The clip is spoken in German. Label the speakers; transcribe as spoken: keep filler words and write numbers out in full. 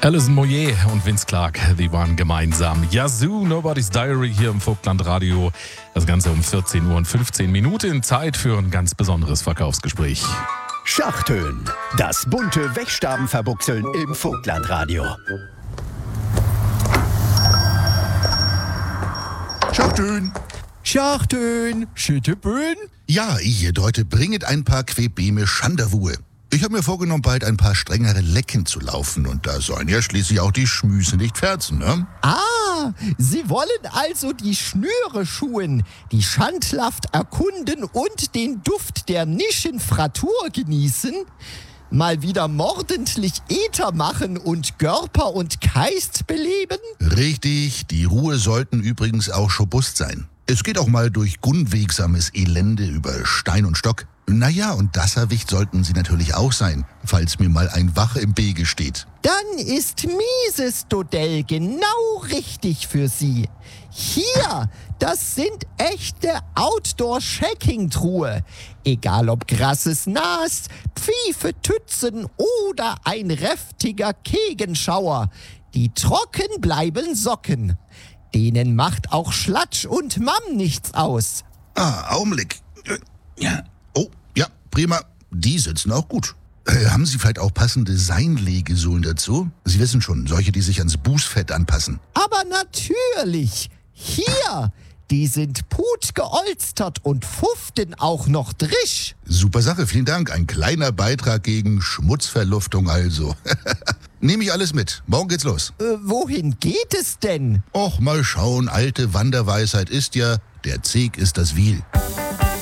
Speaker 1: Alison Moyet und Vince Clarke, die waren gemeinsam. Yazoo, Nobody's Diary hier im Vogtlandradio. Das Ganze um vierzehn Uhr und fünfzehn Minuten. Zeit für ein ganz besonderes Verkaufsgespräch.
Speaker 2: Schachtönen, das bunte Wechstabenverbuchseln im Vogtlandradio.
Speaker 3: Schachtön.
Speaker 2: Schachtön, Schütteböen.
Speaker 3: Ja, ich heute bringet ein paar Quebeme Schanderwuhe. Ich habe mir vorgenommen, bald ein paar strengere Lecken zu laufen. Und da sollen ja schließlich auch die Schmüse nicht ferzen, ne?
Speaker 2: Ah, Sie wollen also die Schnüre schuhen, die Schandlaft erkunden und den Duft der Nischenfratur genießen? Mal wieder mordentlich Äther machen und Görper und Keist beleben?
Speaker 3: Richtig, die Ruhe sollten übrigens auch schobust sein. Es geht auch mal durch unwegsames Elende über Stein und Stock. Naja, und Dasserwicht sollten sie natürlich auch sein, falls mir mal ein Wache im Wege steht.
Speaker 2: Dann ist Mises Dodell genau richtig für Sie. Hier, das sind echte Outdoor-Shacking-Truhe. Egal ob grasses Nas, Pfiefe, Tützen oder ein räftiger Kegenschauer. Die trocken bleiben Socken. Denen macht auch Schlatsch und Mamm nichts aus.
Speaker 3: Ah, Augenblick. Ja. Oh, ja, prima. Die sitzen auch gut. Äh, haben Sie vielleicht auch passende Seinlegesohlen dazu? Sie wissen schon, solche, die sich ans Bußfett anpassen.
Speaker 2: Aber natürlich. Hier, die sind putgeolstert und fuften auch noch drisch.
Speaker 3: Super Sache, vielen Dank. Ein kleiner Beitrag gegen Schmutzverluftung also. Nehme ich alles mit. Morgen geht's los.
Speaker 2: Äh, wohin geht es denn?
Speaker 3: Och, mal schauen. Alte Wanderweisheit ist ja, der Zeg ist das Wiel.